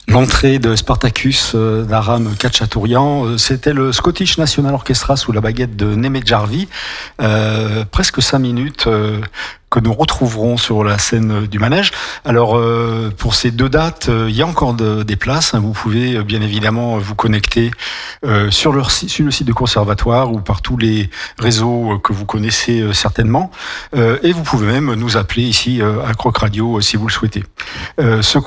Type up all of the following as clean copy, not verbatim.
L'entrée de Spartacus d'Aram Khachaturian, c'était le Scottish National Orchestra sous la baguette de Németh Jarvi. Presque 5 minutes que nous retrouverons sur la scène du manège. Alors, pour ces 2 dates, il y a encore des places. Vous pouvez bien évidemment vous connecter sur le site du conservatoire ou par tous les réseaux que vous connaissez certainement. Et vous pouvez même nous appeler ici à Croc Radio si vous le souhaitez. Ce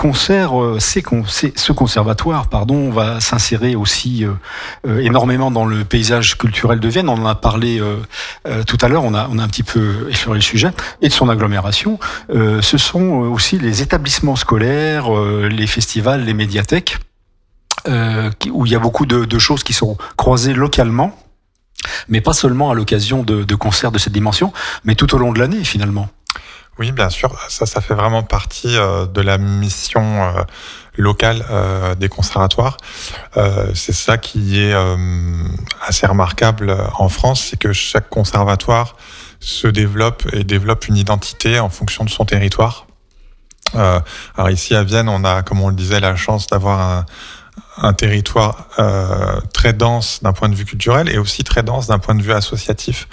conservatoire, va s'insérer aussi énormément dans le paysage culturel de Vienne. On en a parlé tout à l'heure. On a un petit peu effleuré le sujet. Et de son agglomération, ce sont aussi les établissements scolaires, les festivals, les médiathèques, où il y a beaucoup de choses qui sont croisées localement, mais pas seulement à l'occasion de concerts de cette dimension, mais tout au long de l'année finalement. Oui, bien sûr, ça fait vraiment partie de la mission locale des conservatoires. C'est ça qui est assez remarquable en France, c'est que chaque conservatoire se développe une identité en fonction de son territoire. Alors ici à Vienne, on a, comme on le disait, la chance d'avoir un territoire très dense d'un point de vue culturel et aussi très dense d'un point de vue associatif,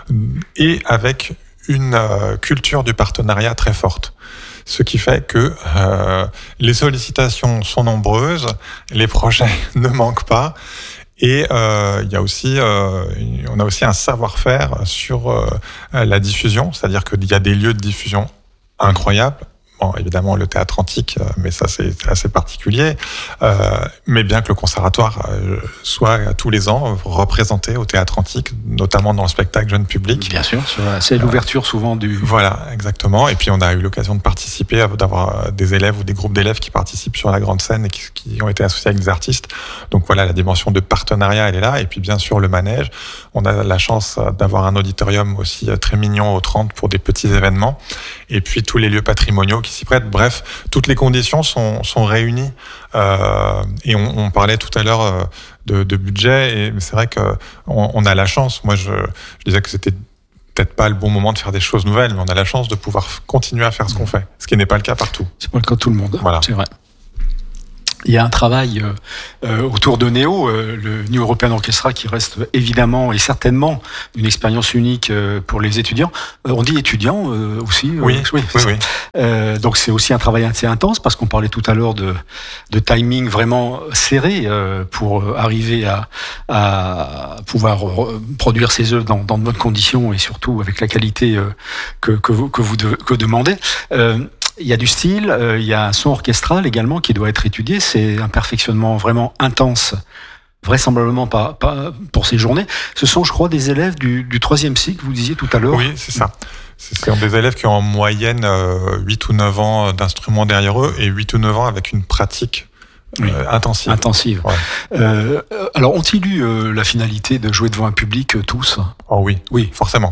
et avec une culture du partenariat très forte. Ce qui fait que les sollicitations sont nombreuses, les projets ne manquent pas, et il y a aussi, on a aussi un savoir-faire sur la diffusion, c'est-à-dire qu'il y a des lieux de diffusion incroyables. Bon, évidemment, le théâtre antique, mais ça, c'est assez particulier. Mais bien que le conservatoire soit tous les ans représenté au théâtre antique, notamment dans le spectacle jeune public. Bien sûr, c'est l'ouverture souvent du... Voilà, exactement. Et puis, on a eu l'occasion de participer, d'avoir des élèves ou des groupes d'élèves qui participent sur la grande scène et qui ont été associés avec des artistes. Donc voilà, la dimension de partenariat, elle est là. Et puis, bien sûr, le manège. On a la chance d'avoir un auditorium aussi très mignon au 30 pour des petits événements. Et puis, tous les lieux patrimoniaux qui s'y prêtent. Bref, toutes les conditions sont réunies. Et on parlait tout à l'heure de budget, et c'est vrai qu'on a la chance. Moi, je disais que c'était peut-être pas le bon moment de faire des choses nouvelles, mais on a la chance de pouvoir continuer à faire ce qu'on fait, ce qui n'est pas le cas partout. C'est pas le cas de tout le monde, voilà. C'est vrai. Il y a un travail autour de Néo, le New European Orchestra, qui reste évidemment et certainement une expérience unique pour les étudiants. On dit étudiants aussi. Oui. Donc c'est aussi un travail assez intense, parce qu'on parlait tout à l'heure de timing vraiment serré pour arriver à pouvoir produire ces œuvres dans de bonnes conditions et surtout avec la qualité que demandez. Il y a du style, il y a un son orchestral également qui doit être étudié. C'est un perfectionnement vraiment intense, vraisemblablement pas pour ces journées. Ce sont, je crois, des élèves du 3e cycle, vous disiez tout à l'heure. Oui, c'est ça. Ce sont des élèves qui ont en moyenne 8 ou 9 ans d'instruments derrière eux et 8 ou 9 ans avec une pratique intensive. Ouais. Alors, ont-ils eu la finalité de jouer devant un public tous ? Oh oui, forcément.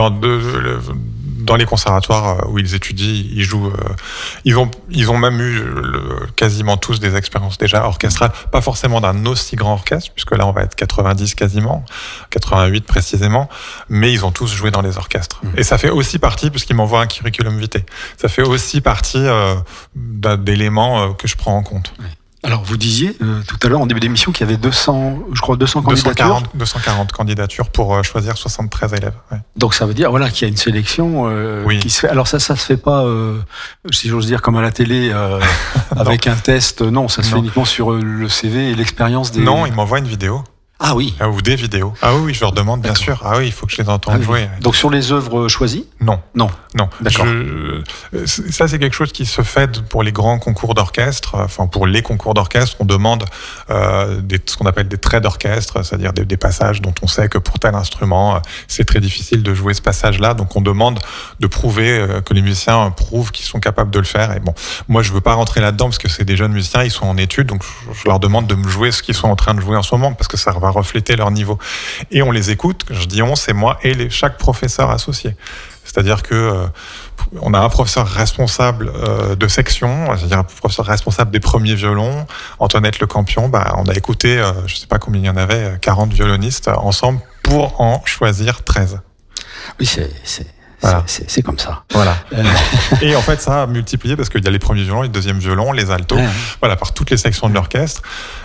Dans les conservatoires où ils étudient, ils jouent. Ils ont même eu quasiment tous des expériences déjà orchestrales, pas forcément d'un aussi grand orchestre, puisque là on va être 90 quasiment, 88 précisément, mais ils ont tous joué dans les orchestres. Et ça fait aussi partie, puisqu'ils m'envoient un curriculum vitae, ça fait aussi partie d'éléments que je prends en compte. Oui. Alors, vous disiez tout à l'heure en début d'émission qu'il y avait 200 candidatures. 240 candidatures pour choisir 73 élèves. Ouais. Donc, ça veut dire qu'il y a une sélection qui se fait. Alors, ça se fait pas, si j'ose dire, comme à la télé, avec un test. Non, ça se fait uniquement sur le CV et l'expérience des... Non, ils m'envoient une vidéo. Ah oui. Ou des vidéos. Ah oui, je leur demande, bien sûr. Ah oui, il faut que je les entende jouer. Donc sur les œuvres choisies ? Non. D'accord. Ça, c'est quelque chose qui se fait pour les grands concours d'orchestre. Enfin, pour les concours d'orchestre, on demande ce qu'on appelle des traits d'orchestre, c'est-à-dire des passages dont on sait que pour tel instrument, c'est très difficile de jouer ce passage-là. Donc on demande de prouver, que les musiciens prouvent qu'ils sont capables de le faire. Et bon, moi, je veux pas rentrer là-dedans parce que c'est des jeunes musiciens, ils sont en études, donc je leur demande de me jouer ce qu'ils sont en train de jouer en ce moment, parce que ça va refléter leur niveau. Et on les écoute, je dis on, c'est moi et chaque professeur associé. C'est-à-dire que on a un professeur responsable de section, c'est-à-dire un professeur responsable des premiers violons, Antoinette Le Campion. On a écouté, je ne sais pas combien il y en avait, 40 violonistes ensemble pour en choisir 13. Oui, Voilà. C'est comme ça. Voilà. Et en fait, ça a multiplié parce qu'il y a les premiers violons, les deuxièmes violons, les altos, voilà, par toutes les sections de l'orchestre.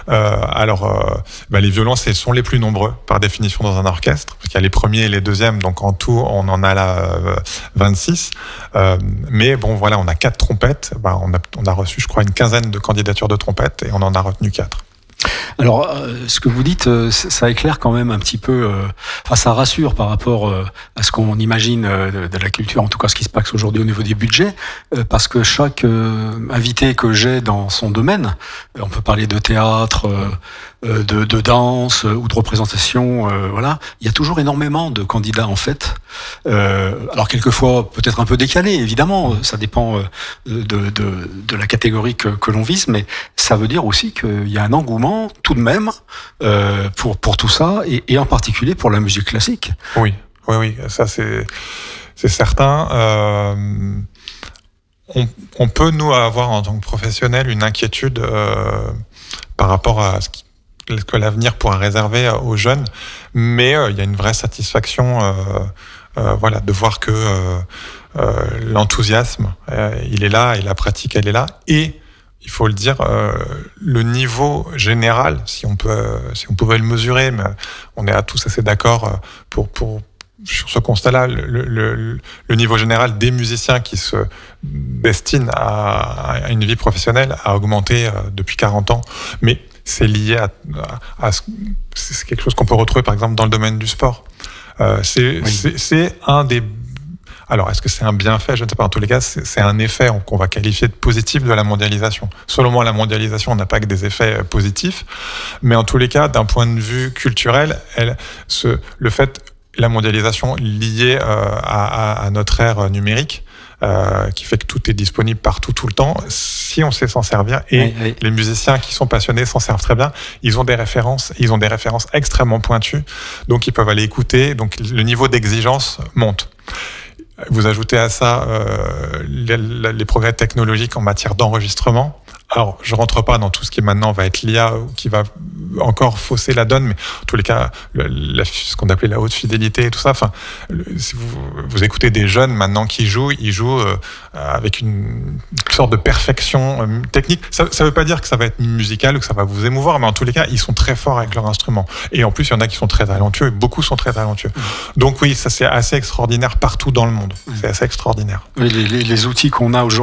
Les violons, ce sont les plus nombreux par définition dans un orchestre, parce qu'il y a les premiers et les deuxièmes, donc en tout, on en a là 26. Mais bon, voilà, on a 4 trompettes. On a reçu, je crois, une quinzaine de candidatures de trompettes et on en a retenu 4. Alors, ce que vous dites, ça éclaire quand même un petit peu, ça rassure par rapport à ce qu'on imagine de la culture, en tout cas ce qui se passe aujourd'hui au niveau des budgets, parce que chaque invité que j'ai dans son domaine, on peut parler de théâtre, de danse ou de représentation, voilà, il y a toujours énormément de candidats en fait. Alors quelquefois peut-être un peu décalé, évidemment, ça dépend de la catégorie que l'on vise, mais ça veut dire aussi qu'il y a un engouement tout de même pour tout ça et en particulier pour la musique classique. Oui, ça c'est certain. On peut nous avoir en tant que professionnels une inquiétude par rapport à ce que l'avenir pourra réserver aux jeunes, mais il y a une vraie satisfaction de voir que l'enthousiasme il est là et la pratique elle est là, et il faut le dire, le niveau général, si on pouvait le mesurer, mais on est tous assez d'accord sur ce constat-là, le niveau général des musiciens qui se destinent à une vie professionnelle a augmenté depuis 40 ans, mais c'est lié c'est quelque chose qu'on peut retrouver par exemple dans le domaine du sport. C'est un des... Alors, est-ce que c'est un bienfait ? Je ne sais pas. En tous les cas, c'est un effet qu'on va qualifier de positif de la mondialisation. Selon moi, la mondialisation n'a pas que des effets positifs, mais en tous les cas, d'un point de vue culturel, le fait, la mondialisation liée à notre ère numérique, qui fait que tout est disponible partout, tout le temps, si on sait s'en servir, et les musiciens qui sont passionnés s'en servent très bien, ils ont des références extrêmement pointues, donc ils peuvent aller écouter, donc le niveau d'exigence monte. Vous ajoutez à ça les progrès technologiques en matière d'enregistrement. Alors, je rentre pas dans tout ce qui maintenant va être l'IA, qui va encore fausser la donne, mais en tous les cas, ce qu'on appelait la haute fidélité et tout ça. Si vous écoutez des jeunes maintenant qui jouent, ils jouent avec une sorte de perfection technique. Ça veut pas dire que ça va être musical ou que ça va vous émouvoir, mais en tous les cas, ils sont très forts avec leur instrument. Et en plus, il y en a qui sont très talentueux, et beaucoup sont très talentueux. Donc oui, ça c'est assez extraordinaire partout dans le monde. C'est assez extraordinaire. Les outils qu'on a aujourd'hui